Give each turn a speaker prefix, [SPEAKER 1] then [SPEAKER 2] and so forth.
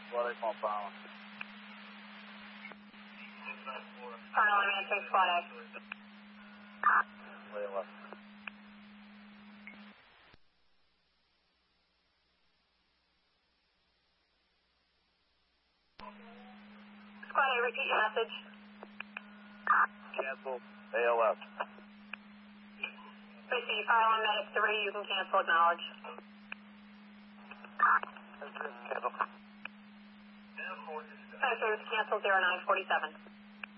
[SPEAKER 1] Squad A, phone power.
[SPEAKER 2] Final, I'm answering Squad A.
[SPEAKER 1] Way left.
[SPEAKER 2] Squad A, repeat your message.
[SPEAKER 1] Cancel. ALF.
[SPEAKER 2] Receive, file on medic 3, you can cancel, acknowledge.
[SPEAKER 1] Cancel.
[SPEAKER 2] Medic 3 was canceled, 0947.